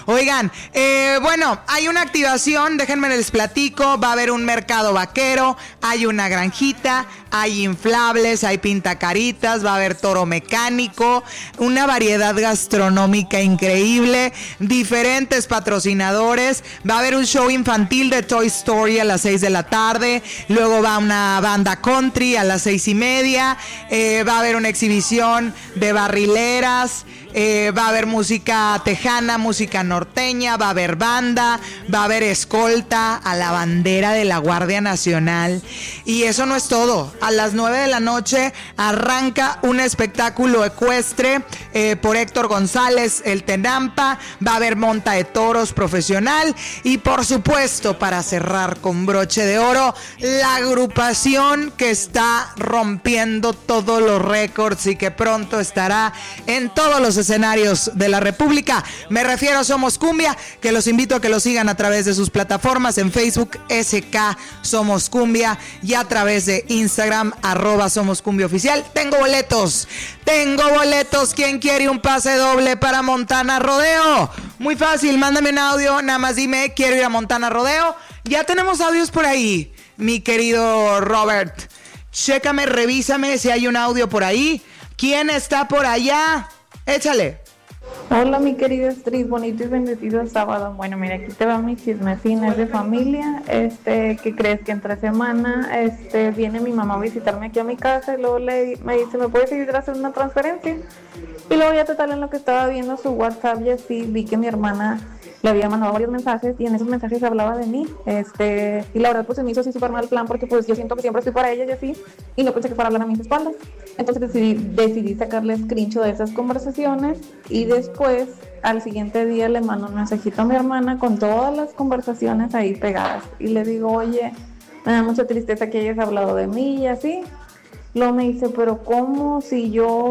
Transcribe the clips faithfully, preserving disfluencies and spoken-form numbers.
Oigan, eh, bueno, hay una activación, déjenme les platico, va a haber un mercado vaquero, hay una granjita, hay inflables, hay pintacaritas, va a haber toro mecánico, una variedad gastronómica increíble, diferentes patrocinadores, va a haber un show infantil de Toy Story a las seis de la tarde, luego va una banda country a las seis y media, eh, va a haber una exhibición de barrileras, eh, va a haber música tejana, música norteña, va a haber banda, va a haber escolta a la bandera de la Guardia Nacional. Y eso no es todo. A las nueve de la noche arranca un espectáculo ecuestre eh, por Héctor González, el Tenampa. Va a haber monta de toros profesional. Y por supuesto, para cerrar con broche de oro, la agrupación que está rompiendo todos los récords y que pronto estará en todos los escenarios de la República. Me refiero a Somos Cumbia, que los invito a que lo sigan a través de sus plataformas en Facebook, S K Somos Cumbia, y a través de Instagram, arroba Somos Cumbia Oficial. Tengo boletos, tengo boletos. ¿Quién quiere un pase doble para Montana Rodeo? Muy fácil, mándame un audio, nada más dime, quiero ir a Montana Rodeo. Ya tenemos audios por ahí, mi querido Robert. Chécame, revísame si hay un audio por ahí. ¿Quién está por allá? Échale. Hola, mi querida Astrid, bonito y bendecido sábado. Bueno, mira, aquí te va mi chismecines de familia. Este, ¿qué crees? Que entre semana este, viene mi mamá a visitarme aquí a mi casa y luego le, me dice, ¿me puedes ayudar a hacer una transferencia? Y luego ya total, en lo que estaba viendo su WhatsApp y así, vi que mi hermana le había mandado varios mensajes y en esos mensajes hablaba de mí, este, y la verdad pues se me hizo así súper mal plan porque pues yo siento que siempre estoy para ella y así, y no pensé que fuera a hablar a mis espaldas. Entonces decidí, decidí sacarle screenshot de esas conversaciones y después al siguiente día le mando un mensajito a mi hermana con todas las conversaciones ahí pegadas y le digo, oye, me da mucha tristeza que hayas hablado de mí y así. Luego me dice, pero ¿cómo? Si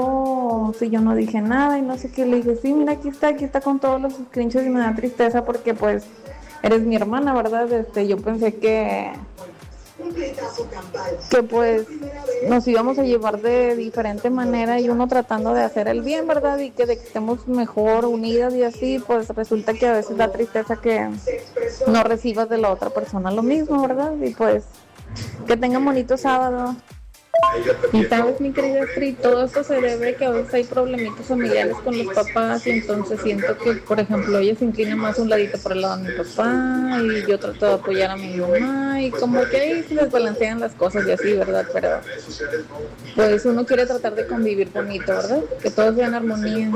yo, si yo no dije nada y no sé qué. Le dije, sí, mira, aquí está, aquí está con todos los screenshots y me da tristeza porque pues eres mi hermana, ¿verdad? Este, yo pensé que, que pues nos íbamos a llevar de diferente manera y uno tratando de hacer el bien, ¿verdad? Y que de que estemos mejor unidas y así, pues resulta que a veces da tristeza que no recibas de la otra persona lo mismo, ¿verdad? Y pues que tengan bonito sábado. Y sabes, mi querida Astrid, todo esto se debe a que a veces hay problemitas familiares con los papás y entonces siento que, por ejemplo, ella se inclina más un ladito por el lado de mi papá y yo trato de apoyar a mi mamá y como que ahí se desbalancean las cosas y así, ¿verdad? Pero pues uno quiere tratar de convivir bonito, ¿verdad? Que todos vean armonía.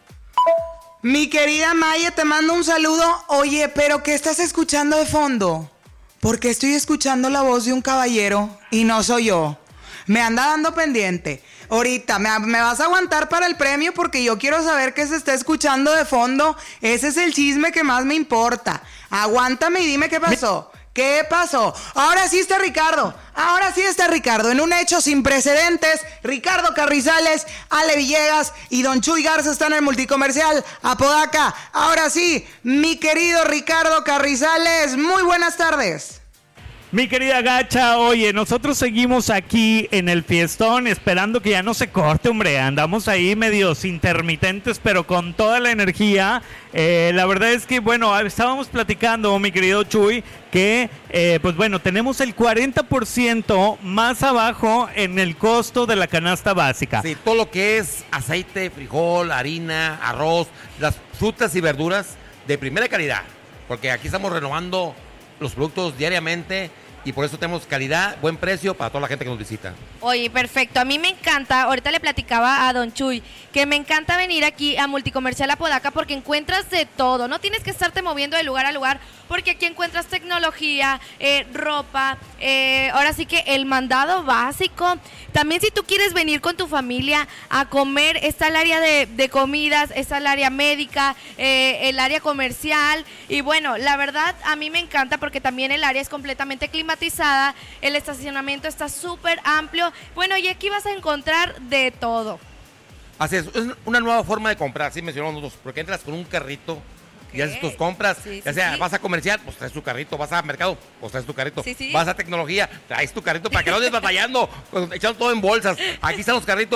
Mi querida Maya, te mando un saludo. Oye, pero ¿qué estás escuchando de fondo? Porque estoy escuchando la voz de un caballero y no soy yo. Me anda dando pendiente. Ahorita, me, me vas a aguantar para el premio porque yo quiero saber qué se está escuchando de fondo. Ese es el chisme que más me importa. Aguántame y dime qué pasó. ¿Qué pasó? Ahora sí está Ricardo. Ahora sí está Ricardo. En un hecho sin precedentes, Ricardo Carrizales, Ale Villegas y Don Chuy Garza están en el multicomercial Apodaca. Ahora sí, mi querido Ricardo Carrizales, muy buenas tardes. Mi querida Gacha, oye, nosotros seguimos aquí en el fiestón esperando que ya no se corte, hombre. Andamos ahí medios intermitentes, pero con toda la energía. Eh, la verdad es que, bueno, estábamos platicando, mi querido Chuy, que, eh, pues bueno, tenemos el cuarenta por ciento más abajo en el costo de la canasta básica. Sí, todo lo que es aceite, frijol, harina, arroz, las frutas y verduras de primera calidad. Porque aquí estamos renovando los productos diariamente y por eso tenemos calidad, buen precio para toda la gente que nos visita. Oye, perfecto. A mí me encanta, ahorita le platicaba a Don Chuy, que me encanta venir aquí a Multicomercial Apodaca porque encuentras de todo. No tienes que estarte moviendo de lugar a lugar porque aquí encuentras tecnología, eh, ropa, eh, ahora sí que el mandado básico. También si tú quieres venir con tu familia a comer, está el área de, de comidas, está el área médica, eh, el área comercial. Y bueno, la verdad a mí me encanta porque también el área es completamente climatizada. El estacionamiento está súper amplio. Bueno, y aquí vas a encontrar de todo. Así es, es una nueva forma de comprar, sí mencionamos nosotros, porque entras con un carrito y haces tus compras, sí, ya sí, sea, sí. Vas a comercial, pues traes tu carrito, vas a mercado, pues traes tu carrito, sí, sí. Vas a tecnología, traes tu carrito para que no estés batallando, echando todo en bolsas. Aquí están los carritos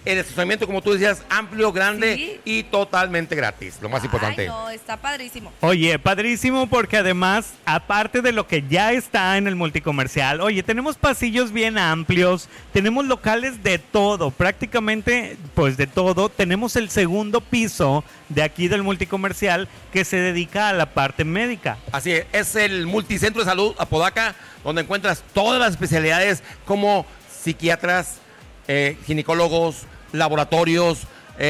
el estacionamiento, como tú decías, amplio, grande Sí. y totalmente gratis, lo más importante. Ay, no, está padrísimo. Oye, padrísimo porque además, aparte de lo que ya está en el multicomercial, oye, tenemos pasillos bien amplios, tenemos locales de todo, prácticamente pues de todo. Tenemos el segundo piso de aquí del multicomercial que se dedica a la parte médica. Así es, es el Multicentro de Salud Apodaca, donde encuentras todas las especialidades como psiquiatras, eh, ginecólogos, laboratorios,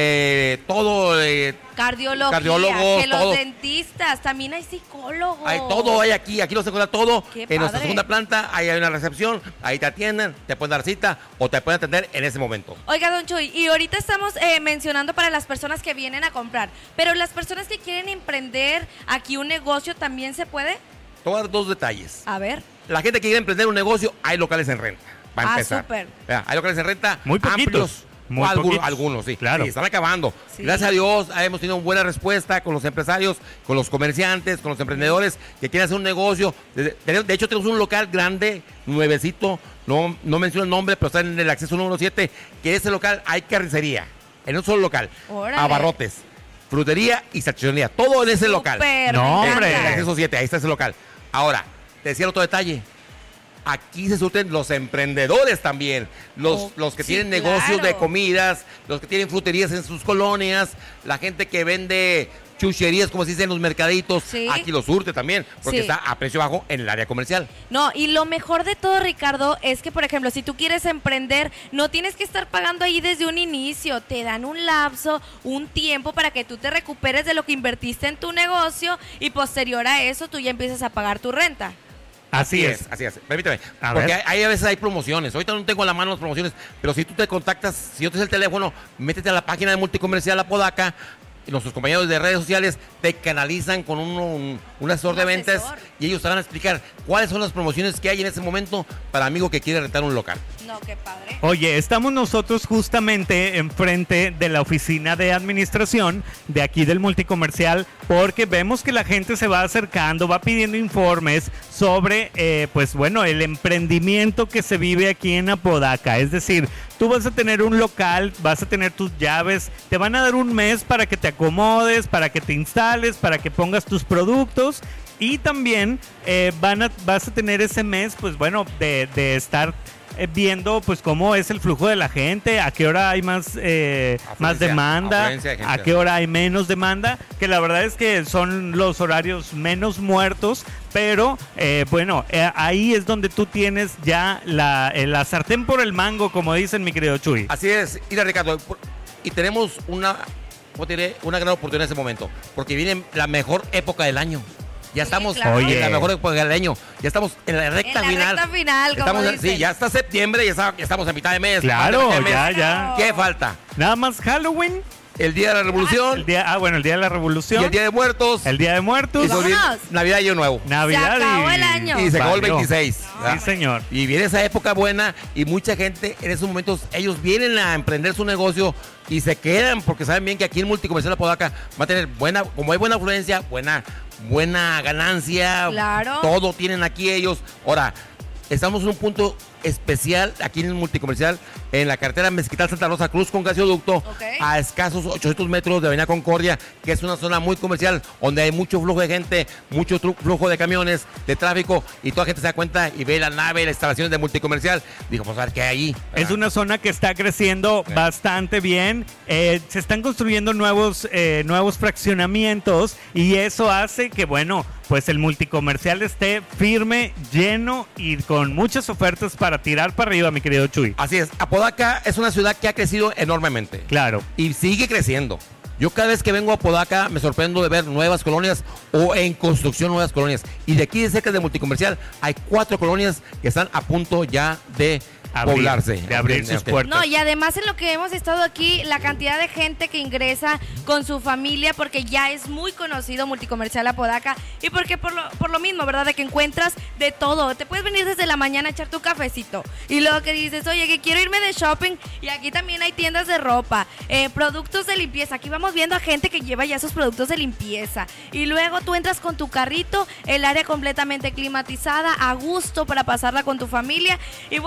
eh, todo... Eh, Cardiología, Cardiólogos, que los todo. dentistas, también hay psicólogos. Hay todo, hay aquí, aquí los encuentras todo. Qué En nuestra padre. segunda planta, ahí hay una recepción, ahí te atienden, te pueden dar cita o te pueden atender en ese momento. Oiga, don Chuy, y ahorita estamos eh, mencionando para las personas que vienen a comprar, pero las personas que quieren emprender aquí un negocio, ¿también se puede? Te voy a dar dos detalles. A ver. La gente que quiere emprender un negocio, hay locales en renta. Para Ah, empezar. súper. Vea, hay locales en renta Muy poquitos. amplios. Muy O algunos, poquitos. algunos, sí. Claro. Sí, están acabando. Sí. Gracias a Dios hemos tenido buena respuesta con los empresarios, con los comerciantes, con los emprendedores que quieren hacer un negocio. De, de- de hecho, tenemos un local grande, nuevecito, no, no menciono el nombre, pero está en el acceso número siete, que ese local hay carnicería, en un solo local. Órale. Abarrotes, frutería y salchichonería, todo en ese local. Súper, No, me hombre. En el encanta. acceso siete, ahí está ese local. Ahora, te decía el otro detalle. Aquí se surten los emprendedores también, los, Oh, los que sí, tienen negocios de claro. comidas, los que tienen fruterías en sus colonias, la gente que vende chucherías, como se dice en los mercaditos, Sí. aquí los surte también, porque Sí. está a precio bajo en el área comercial. No, y lo mejor de todo, Ricardo, es que, por ejemplo, si tú quieres emprender, no tienes que estar pagando ahí desde un inicio. Te dan un lapso, un tiempo para que tú te recuperes de lo que invertiste en tu negocio y posterior a eso tú ya empiezas a pagar tu renta. Así es. Así es. Permíteme. A porque ver. hay, hay a veces hay promociones. Ahorita no tengo a la mano las promociones, pero si tú te contactas, si yo te doy el teléfono, métete a la página de Multicomercial Apodaca. Y nuestros compañeros de redes sociales te canalizan con un, un, un asesor Un de ventas asesor. y ellos te van a explicar cuáles son las promociones que hay en ese momento para amigo que quiere rentar un local. No, qué padre. Oye, estamos nosotros justamente enfrente de la oficina de administración de aquí del multicomercial porque vemos que la gente se va acercando, va pidiendo informes sobre, eh, pues bueno, el emprendimiento que se vive aquí en Apodaca. Es decir, tú vas a tener un local, vas a tener tus llaves, te van a dar un mes para que te acomodes, para que te instales, para que pongas tus productos. Y también eh, van a, vas a tener ese mes, pues bueno, de, de estar eh, viendo pues cómo es el flujo de la gente, a qué hora hay más, eh, Afluencia, más demanda, afluencia de gente. a qué hora hay menos demanda, que la verdad es que son los horarios menos muertos, pero eh, bueno, eh, ahí es donde tú tienes ya la, eh, la sartén por el mango, como dicen mi querido Chuy. Así es, mira Ricardo, por- y tenemos una, ¿cómo te diré? Una gran oportunidad en ese momento, porque viene la mejor época del año. Ya Sí, estamos claro. Oye. en la mejor época del año. Ya estamos en la recta En la final. recta final, como estamos, en- dicen. Sí, ya está septiembre, ya, está- ya estamos a mitad de mes. Claro, más de mitad de mes. ya, ya. ¿Qué falta? Nada más Halloween, El Día de la Revolución el día, ah bueno, el día de la y Revolución, el Día de Muertos. el día de Muertos, y se olvida- Vámonos. Navidad y Año Nuevo. Navidad Se acabó y, el año. Y se acabó el Valió. veintiséis. No, ¿verdad? Sí, señor. Y viene esa época buena y mucha gente en esos momentos, ellos vienen a emprender su negocio y se quedan porque saben bien que aquí en Multicomercial Apodaca va a tener buena, como hay buena afluencia, buena, buena ganancia. Claro. Todo tienen aquí ellos. Ahora, estamos en un punto especial aquí en el Multicomercial, en la carretera Mezquital Santa Rosa Cruz con gasoducto, Ok. a escasos ochocientos metros de Avenida Concordia, que es una zona muy comercial, donde hay mucho flujo de gente, mucho tru- flujo de camiones, de tráfico, y toda la gente se da cuenta y ve la nave, las instalaciones de Multicomercial. Dijo, pues a ver qué hay ahí. Es una zona que está creciendo Sí. bastante bien. Eh, se están construyendo nuevos, eh, nuevos fraccionamientos y eso hace que, bueno, pues el multicomercial esté firme, lleno y con muchas ofertas para tirar para arriba, mi querido Chuy. Así es, Apodaca es una ciudad que ha crecido enormemente. Claro. Y sigue creciendo. Yo cada vez que vengo a Apodaca me sorprendo de ver nuevas colonias o en construcción nuevas colonias. Y de aquí de cerca de Multicomercial hay cuatro colonias que están a punto ya de Abrir, poblarse. de abrir sus puertas. No, y además en lo que hemos estado aquí, la cantidad de gente que ingresa con su familia, porque ya es muy conocido Multicomercial Apodaca, y porque por lo, por lo mismo, ¿verdad? De que encuentras de todo. Te puedes venir desde la mañana a echar tu cafecito, y luego que dices, oye, que quiero irme de shopping, y aquí también hay tiendas de ropa, eh, productos de limpieza. Aquí vamos viendo a gente que lleva ya sus productos de limpieza, y luego tú entras con tu carrito, el área completamente climatizada, a gusto para pasarla con tu familia, y bueno, aquí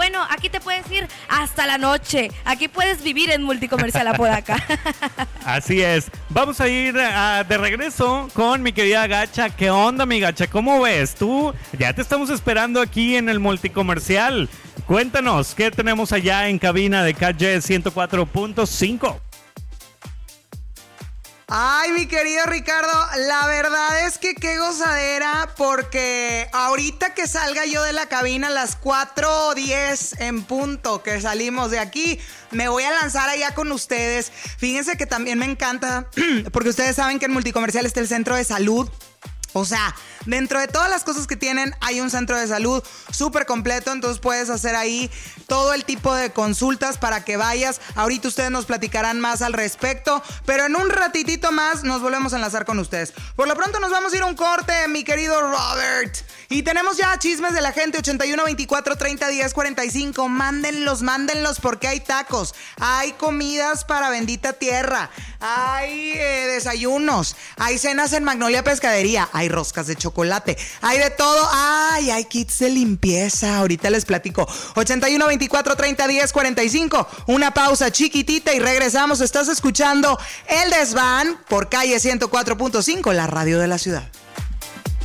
te puedes ir hasta la noche. Aquí puedes vivir en Multicomercial Apodaca. Así es. Vamos a ir uh, de regreso con mi querida Gacha. ¿Qué onda, mi Gacha? ¿Cómo ves? Tú ya te estamos esperando aquí en el Multicomercial. Cuéntanos, ¿qué tenemos allá en cabina de K G ciento cuatro punto cinco? Ay, mi querido Ricardo, la verdad es que qué gozadera, porque ahorita que salga yo de la cabina a las cuatro diez en punto que salimos de aquí, me voy a lanzar allá con ustedes. Fíjense que también me encanta, porque ustedes saben que en Multicomercial está el centro de salud. O sea, dentro de todas las cosas que tienen, hay un centro de salud súper completo, entonces puedes hacer ahí todo el tipo de consultas para que vayas. Ahorita ustedes nos platicarán más al respecto, pero en un ratitito más nos volvemos a enlazar con ustedes. Por lo pronto nos vamos a ir a un corte, mi querido Robert. Y tenemos ya chismes de la gente, ochenta y uno, veinticuatro, treinta, diez, cuarenta y cinco. Mándenlos, mándenlos, porque hay tacos, hay comidas para bendita tierra, hay eh, desayunos, hay cenas en Magnolia Pescadería, hay roscas de chocolate, hay de todo. Ay, hay kits de limpieza. Ahorita les platico. ochenta y uno, veinticuatro, treinta, diez, cuarenta y cinco. Una pausa chiquitita y regresamos. Estás escuchando El Desván por Calle ciento cuatro punto cinco, la radio de la ciudad.